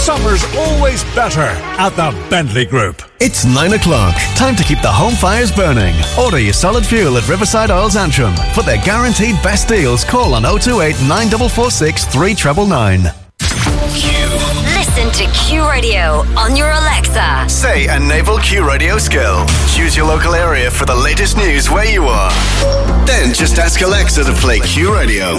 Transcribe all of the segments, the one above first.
Summer's always better at the Bentley Group. It's 9 o'clock. Time to keep the home fires burning. Order your solid fuel at Riverside Oils Antrim. For their guaranteed best deals, call on 028 9446 3999. Listen to Q Radio on your Alexa. Say a naval Q Radio skill. Choose your local area for the latest news where you are. Then just ask Alexa to play Q Radio.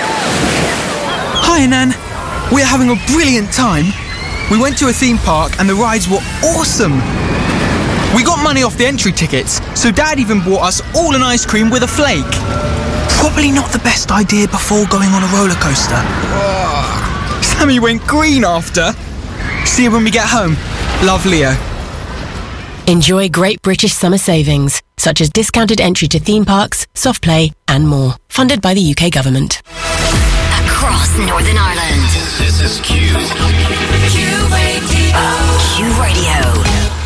Hi, Nan. We're having a brilliant time. We went to a theme park and the rides were awesome. We got money off the entry tickets, so Dad even bought us all an ice cream with a flake. Probably not the best idea before going on a roller coaster. Sammy went green after. See you when we get home. Love, Leo. Enjoy great British summer savings, such as discounted entry to theme parks, soft play and more. Funded by the UK government. Across Northern Ireland. This is Q. Q Radio. Q Radio.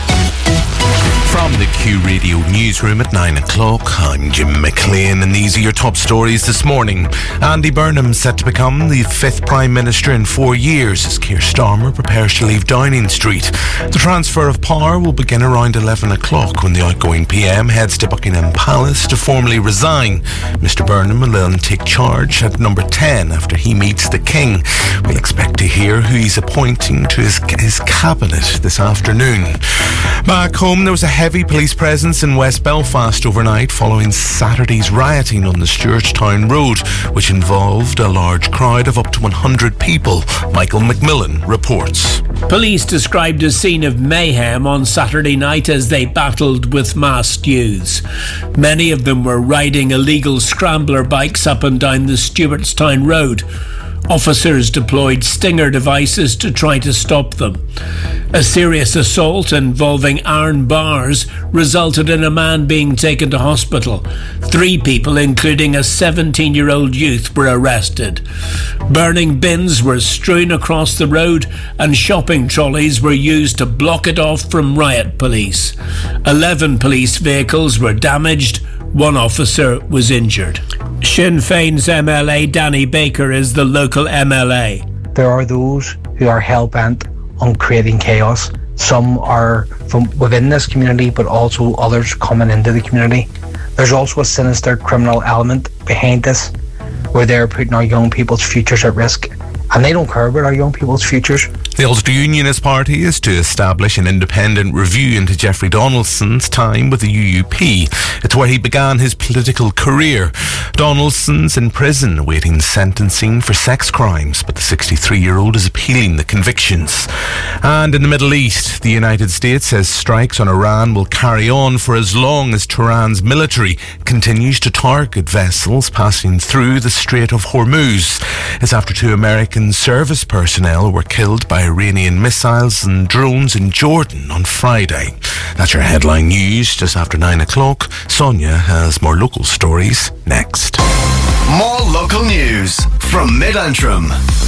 From the Q Radio newsroom at 9 o'clock, I'm Jim McLean, and these are your top stories this morning. Andy Burnham set to become the 5th Prime Minister in 4 years as Keir Starmer prepares to leave Downing Street. The transfer of power will begin around 11 o'clock when the outgoing PM heads to Buckingham Palace to formally resign. Mr Burnham will then take charge at number 10 after he meets the King. We'll expect to hear who he's appointing to his cabinet this afternoon. Back home, there was a heavy police presence in West Belfast overnight following Saturday's rioting on the Stewartstown Road, which involved a large crowd of up to 100 people. Michael McMillan reports. Police described a scene of mayhem on Saturday night as they battled with masked youths. Many of them were riding illegal scrambler bikes up and down the Stewartstown Road. Officers deployed stinger devices to try to stop them. A serious assault involving iron bars resulted in a man being taken to hospital. 3 people, including a 17-year-old youth, were arrested. Burning bins were strewn across the road and shopping trolleys were used to block it off from riot police. 11 police vehicles were damaged. 1 officer was injured. Sinn Féin's MLA Danny Baker is the local MLA. There are those who are hell-bent on creating chaos. Some are from within this community, but also others coming into the community. There's also a sinister criminal element behind this, where they're putting our young people's futures at risk. And they don't care about our young people's futures. The Ulster Unionist Party is to establish an independent review into Jeffrey Donaldson's time with the UUP. It's where he began his political career. Donaldson's in prison awaiting sentencing for sex crimes, but the 63-year-old is appealing the convictions. And in the Middle East, the United States says strikes on Iran will carry on for as long as Tehran's military continues to target vessels passing through the Strait of Hormuz. It's after 2 American service personnel were killed by Iranian missiles and drones in Jordan on Friday. That's your headline news just after 9 o'clock. Sonia has more local stories next. More local news from Mid-Antrim.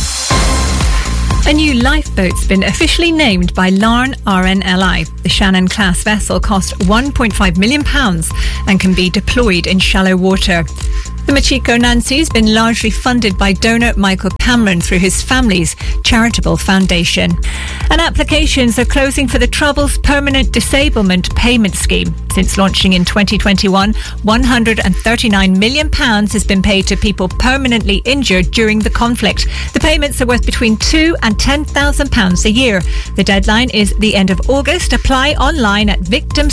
A new lifeboat's been officially named by Larne RNLI. The Shannon-class vessel cost £1.5 million and can be deployed in shallow water. The Machiko Nancy has been largely funded by donor Michael Cameron through his family's charitable foundation. And applications are closing for the Trouble's Permanent Disablement Payment Scheme. Since launching in 2021, £139 million has been paid to people permanently injured during the conflict. The payments are worth between £2,000 and £10,000 a year. The deadline is the end of August. Apply online at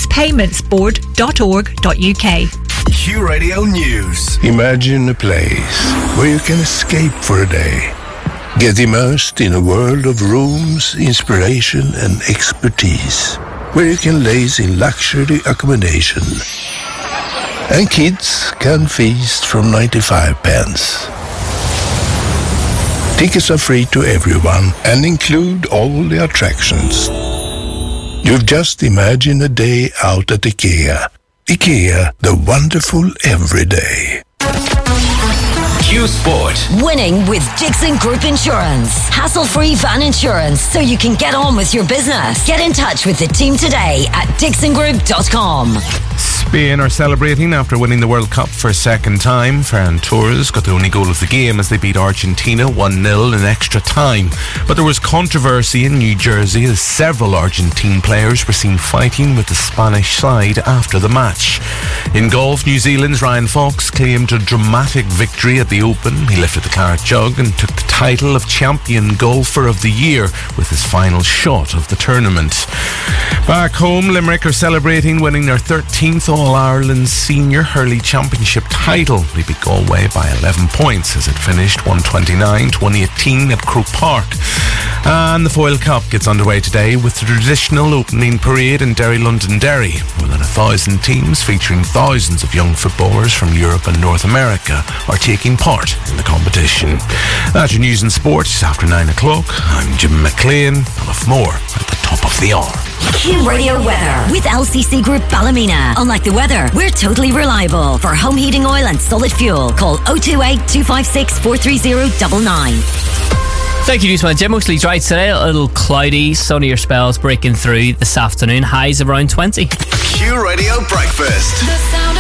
victimspaymentsboard.org.uk. Q Radio News. Imagine a place where you can escape for a day. Get immersed in a world of rooms, inspiration and expertise. Where you can laze in luxury accommodation. And kids can feast from 95 pence. Tickets are free to everyone and include all the attractions. You've just imagined a day out at IKEA. IKEA, the wonderful everyday. Q Sport. Winning with Dixon Group Insurance. Hassle-free van insurance so you can get on with your business. Get in touch with the team today at dixongroup.com. Spain are celebrating after winning the World Cup for a second time. Ferran Torres got the only goal of the game as they beat Argentina 1-0 in extra time. But there was controversy in New Jersey as several Argentine players were seen fighting with the Spanish side after the match. In golf, New Zealand's Ryan Fox claimed a dramatic victory at the Open. He lifted the claret jug and took the title of Champion Golfer of the Year with his final shot of the tournament. Back home, Limerick are celebrating winning their 13th All-Ireland Senior Hurley Championship title. They beat Galway by 11 points as it finished 129-118 at Croke Park. And the Foyle Cup gets underway today with the traditional opening parade in Derry, Londonderry. More than 1,000 teams featuring thousands of young footballers from Europe and North America are taking part in the competition. That's your news and sports after 9 o'clock. I'm Jim McLean. I'll have more at the top of the hour. Q Radio weather with LCC Group Ballymena. Unlike the weather, we're totally reliable. For home heating oil and solid fuel, call 028 256 430 99. Thank you, Newsman Jim. Mostly dry today, a little cloudy, sunnier spells breaking through this afternoon. Highs around 20. Q Radio Breakfast. The sound